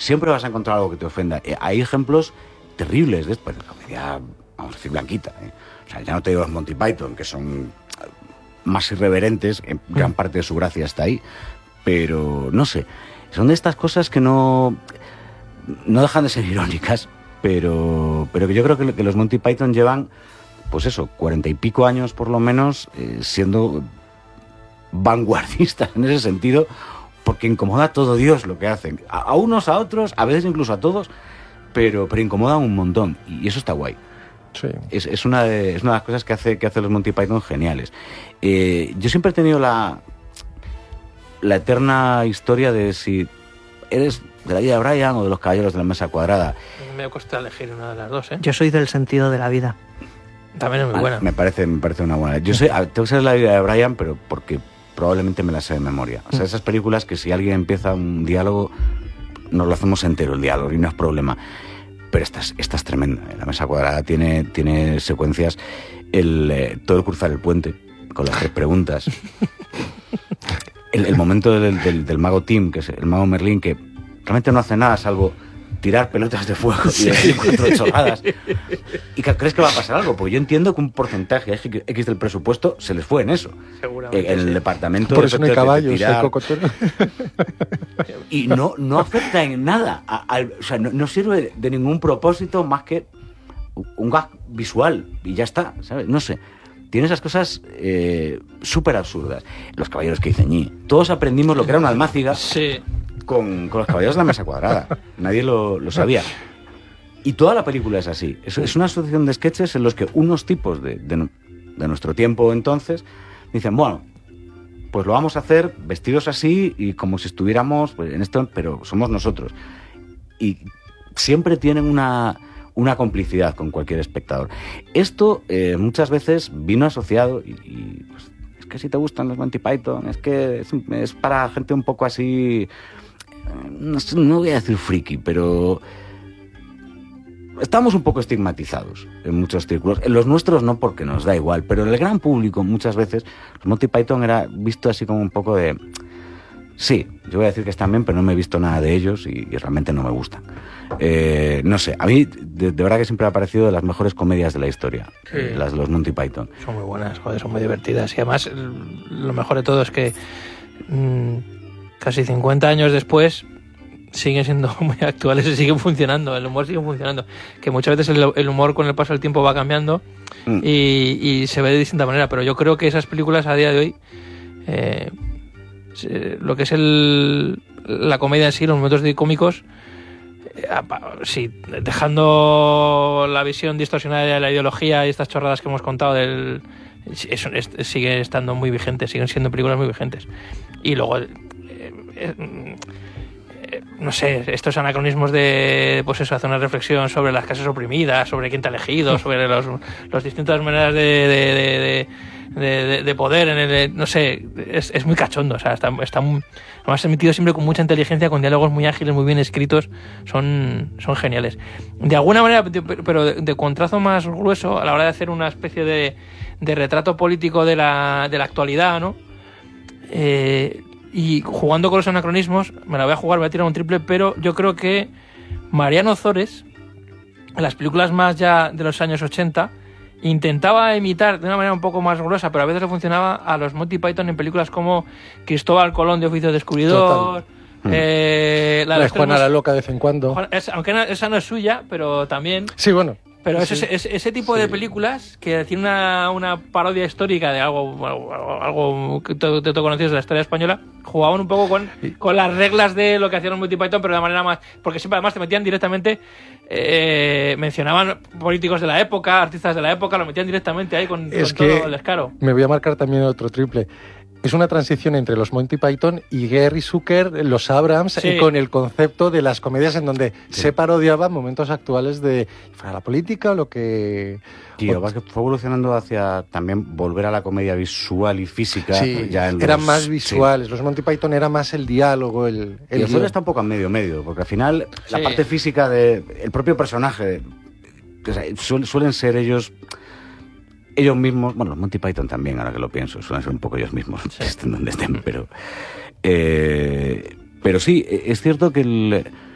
siempre vas a encontrar algo que te ofenda. Hay ejemplos terribles de esto, pues, la comedia, vamos a decir, blanquita. O sea, ya no te digo los Monty Python, que son más irreverentes, en gran parte de su gracia está ahí, pero no sé, son de estas cosas que no dejan de ser irónicas, pero que yo creo que los Monty Python llevan, pues eso, 40 y pico años por lo menos, siendo vanguardistas en ese sentido, porque incomoda a todo Dios lo que hacen, a unos, a otros, a veces incluso a todos, pero incomodan un montón, y eso está guay. Sí. Es una de las cosas que hace los Monty Python geniales. Yo siempre he tenido la eterna historia de si eres de la vida de Brian o de los Caballeros de la Mesa Cuadrada. Me cuesta elegir una de las dos, ¿eh? Yo soy del sentido de la vida. También es muy buena. Me parece una buena. Yo tengo que ser de la vida de Brian, pero porque probablemente me la sé de memoria. O sea, esas películas que si alguien empieza un diálogo, nos lo hacemos entero el diálogo y no es problema. Pero esta es tremenda. La Mesa Cuadrada tiene secuencias, todo el cruzar el puente, con las 3 preguntas. El momento del mago Tim, que es el mago Merlín, que realmente no hace nada salvo tirar pelotas de fuego y decir 4 chorradas. ¿Y crees que va a pasar algo? Porque yo entiendo que un porcentaje X del presupuesto se les fue en eso. Seguramente. En el departamento. Por eso no hay caballos, tirar, hay cocotero. Y no afecta en nada. O sea, no sirve de ningún propósito más que un gag visual. Y ya está, ¿sabes? No sé. Tiene esas cosas súper absurdas. Los caballeros que dice Ñi. Todos aprendimos lo que era una almáciga. Sí. Con los Caballeros de la Mesa Cuadrada. Nadie lo sabía. Y toda la película es así. Es una asociación de sketches en los que unos tipos de nuestro tiempo entonces dicen, bueno, pues lo vamos a hacer vestidos así y como si estuviéramos pues, en esto, pero somos nosotros. Y siempre tienen una complicidad con cualquier espectador. Esto muchas veces vino asociado y pues, es que si te gustan los Monty Python, es que es para gente un poco así... No voy a decir friki, pero estamos un poco estigmatizados en muchos círculos. En los nuestros no, porque nos da igual, pero en el gran público muchas veces los Monty Python era visto así como un poco de... Sí, yo voy a decir que están bien, pero no me he visto nada de ellos y realmente no me gustan. No sé, a mí de verdad que siempre me ha parecido de las mejores comedias de la historia, sí. Las de los Monty Python. Son muy buenas, joder, son muy divertidas. Y además, lo mejor de todo es que casi 50 años después siguen siendo muy actuales y siguen funcionando, el humor sigue funcionando, que muchas veces el humor con el paso del tiempo va cambiando y se ve de distinta manera, pero yo creo que esas películas a día de hoy, lo que es la comedia en sí, los momentos cómicos, sí, dejando la visión distorsionada de la ideología y estas chorradas que hemos contado siguen estando muy vigentes, siguen siendo películas muy vigentes. Y luego no sé, estos anacronismos de, pues eso, hacer una reflexión sobre las clases oprimidas, sobre quién te ha elegido, sobre las distintas maneras de poder en el, no sé, es muy cachondo, o sea, está además emitido siempre con mucha inteligencia, con diálogos muy ágiles, muy bien escritos, son geniales. De alguna manera, pero de contrazo más grueso, a la hora de hacer una especie de retrato político de la actualidad, ¿no? Y jugando con los anacronismos, me la voy a jugar, voy a tirar un triple, pero yo creo que Mariano Zores, en las películas más ya de los años 80, intentaba imitar de una manera un poco más gruesa, pero a veces le funcionaba a los Monty Python en películas como Cristóbal Colón de Oficio Descubridor, la de Juana la Loca de vez en cuando. Aunque esa no es suya, pero también... Sí, bueno. Pero sí. ese tipo de películas que tiene una parodia histórica de algo que tú conocías de la historia española, jugaban un poco con las reglas de lo que hacían los Monty Python, pero de manera más... Porque siempre además te metían directamente... mencionaban políticos de la época, artistas de la época, lo metían directamente ahí con todo el descaro. Me voy a marcar también otro triple. Es una transición entre los Monty Python y Gary Zucker, los Abrams, sí. Con el concepto de las comedias en donde se parodiaban momentos actuales de la política o lo que... Y lo que fue evolucionando hacia también volver a la comedia visual y física. Sí, ya eran más visuales. Sí. Los Monty Python era más el diálogo, el guión está un poco a medio, porque al final la parte física del propio personaje, o sea, suelen ser ellos mismos, bueno, los Monty Python también, ahora que lo pienso, suelen ser un poco ellos mismos, estén donde estén, pero sí, es cierto que